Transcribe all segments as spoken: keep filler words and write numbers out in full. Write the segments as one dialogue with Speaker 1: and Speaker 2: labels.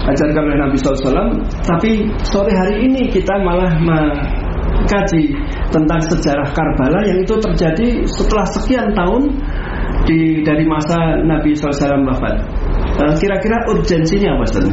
Speaker 1: diajarkan oleh Nabi sallallahu alaihi wasallam. Tapi sore hari ini kita malah mengkaji tentang sejarah Karbala yang itu terjadi setelah sekian tahun di dari masa Nabi sallallahu alaihi wasallam wafat. Kira-kira urgensinya apa, Ustaz?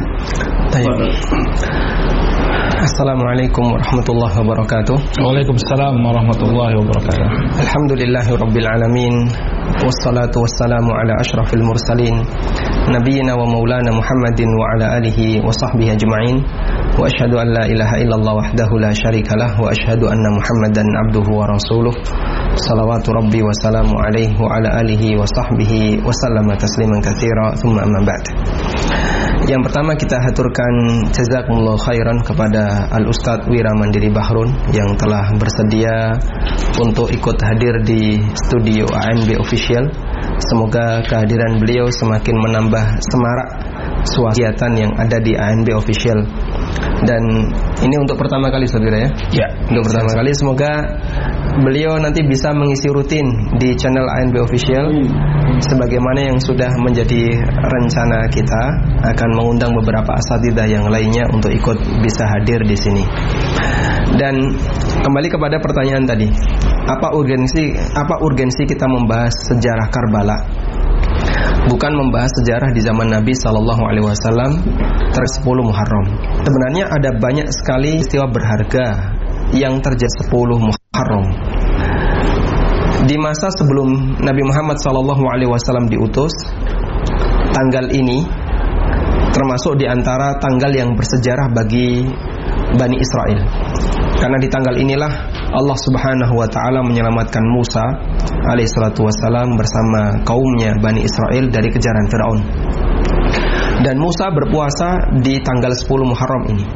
Speaker 2: Assalamualaikum warahmatullahi wabarakatuh.
Speaker 3: Waalaikumsalam warahmatullahi wabarakatuh.
Speaker 2: Alhamdulillahirabbil alamin. Wassalatu wassalamu ala asyrafil mursalin nabiyyina wa maulana Muhammadin wa ala alihi wa sahbihi ajma'in. Wa asyhadu an la ilaha illallah wahdahu la syarikalah wa asyhadu anna Muhammadan abduhu wa rasuluh. Salawatu rabbi wa salamu alaihi wa ala alihi wa sahbihi wa sallama tasliman katsira. Tsumma amma ba'd. Yang pertama kita haturkan jazakumullah khairan kepada Al-Ustadz Wira Mandiri Bahrun yang telah bersedia untuk ikut hadir di studio A N B Official. Semoga kehadiran beliau semakin menambah semarak suasana yang ada di A N B Official. Dan ini untuk pertama kali saudara ya?
Speaker 3: Ya,
Speaker 2: untuk pertama kali. Semoga beliau nanti bisa mengisi rutin di channel A N B Official, sebagaimana yang sudah menjadi rencana kita akan mengundang beberapa asatidzah yang lainnya untuk ikut bisa hadir di sini. Dan kembali kepada pertanyaan tadi, apa urgensi apa urgensi kita membahas sejarah Karbala? Bukan membahas sejarah di zaman Nabi sallallahu alaihi wasallam ter sepuluh Muharram. Sebenarnya ada banyak sekali peristiwa berharga yang terjadi sepuluh Muharram. Di masa sebelum Nabi Muhammad sallallahu alaihi wasallam diutus, tanggal ini termasuk di antara tanggal yang bersejarah bagi Bani Israel. Karena di tanggal inilah Allah Subhanahu wa taala menyelamatkan Musa alaihi salatu wassalam bersama kaumnya Bani Israel dari kejaran Firaun. Dan Musa berpuasa di tanggal sepuluh Muharram ini.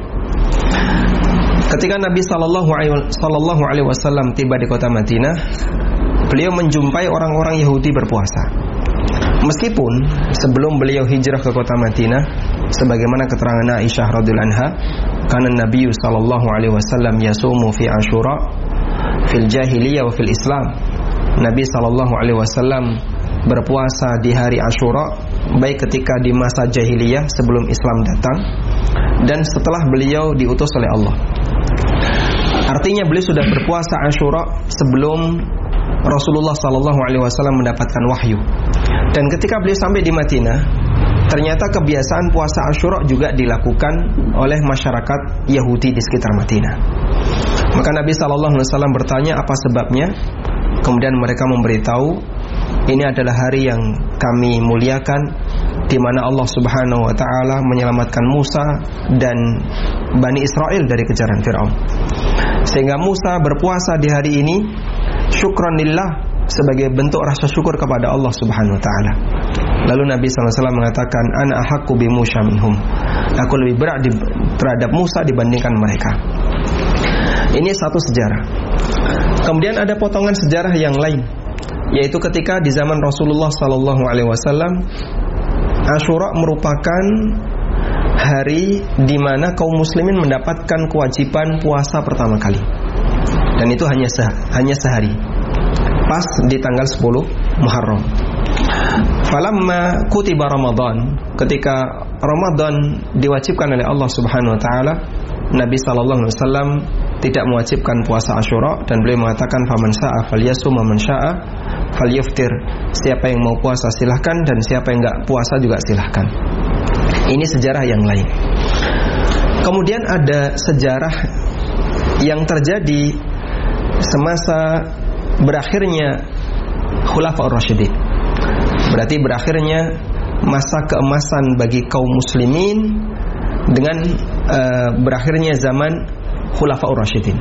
Speaker 2: Ketika Nabi sallallahu alaihi wasallam tiba di kota Madinah, beliau menjumpai orang-orang Yahudi berpuasa. Meskipun sebelum beliau hijrah ke kota Madinah, sebagaimana keterangan Aisyah radhiyallahu anha, kana Nabi sallallahu alaihi wasallam yasumu fi Asyura fil jahiliyah wa fil Islam. Nabi sallallahu alaihi wasallam berpuasa di hari Asyura baik ketika di masa jahiliyah sebelum Islam datang dan setelah beliau diutus oleh Allah. Artinya beliau sudah berpuasa Asyura sebelum Rasulullah sallallahu alaihi wasallam mendapatkan wahyu. Dan ketika beliau sampai di Madinah, ternyata kebiasaan puasa Asyura juga dilakukan oleh masyarakat Yahudi di sekitar Madinah. Maka Nabi sallallahu alaihi wasallam bertanya apa sebabnya. Kemudian mereka memberitahu, ini adalah hari yang kami muliakan, di mana Allah Subhanahu wa taala menyelamatkan Musa dan Bani Israel dari kejaran Firaun. Sehingga Musa berpuasa di hari ini syukran lillah, sebagai bentuk rasa syukur kepada Allah Subhanahu wa taala. Lalu Nabi sallallahu alaihi wasallam mengatakan, ana ahaqqu bi Musa minhum. Aku lebih berat di, terhadap Musa dibandingkan mereka. Ini satu sejarah. Kemudian ada potongan sejarah yang lain, yaitu ketika di zaman Rasulullah sallallahu alaihi wasallam, Asyura merupakan hari di mana kaum muslimin mendapatkan kewajiban puasa pertama kali. Dan itu hanya se- hanya sehari. Pas di tanggal sepuluh Muharram. Falamma kutiba Ramadan, ketika Ramadan diwajibkan oleh Allah Subhanahu wa taala, Nabi sallallahu alaihi wasallam tidak mewajibkan puasa Asyura dan beliau mengatakan faman syaa falyasum wa man syaa falyuftir. Siapa yang mau puasa silahkan dan siapa yang enggak puasa juga silahkan. Ini sejarah yang lain. Kemudian ada sejarah yang terjadi semasa berakhirnya Khulafaur Rasyidin. Berarti berakhirnya masa keemasan bagi kaum muslimin dengan uh, berakhirnya zaman Khulafaur Rasyidin.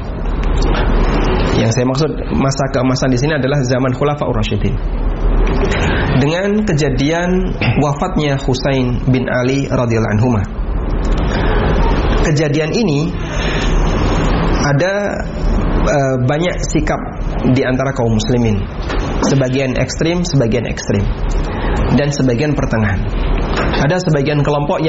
Speaker 2: Yang saya maksud masa keemasan di sini adalah zaman Khulafaur Rasyidin. Dengan kejadian wafatnya Husain bin Ali radhiyallahu anhu. Kejadian ini ada uh, banyak sikap di antara kaum muslimin. Sebagian ekstrim, sebagian ekstrim, dan sebagian pertengahan. Ada sebagian kelompok yang